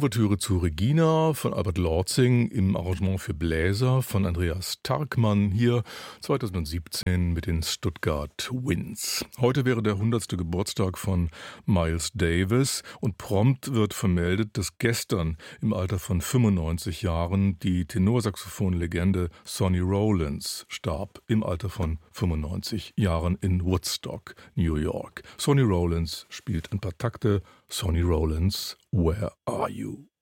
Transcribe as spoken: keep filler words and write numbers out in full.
Ouvertüre zu Regina von Albert Lortzing im Arrangement für Bläser von Andreas Tarkmann hier zweitausendsiebzehn mit den Stuttgart Winds. Heute wäre der hundertste Geburtstag von Miles Davis und prompt wird vermeldet, dass gestern im Alter von fünfundneunzig Jahren die Tenorsaxophon-Legende Sonny Rollins starb im Alter von fünfundneunzig Jahren in Woodstock, New York. Sonny Rollins spielt ein paar Takte. Sonny Rollins, Where Are You?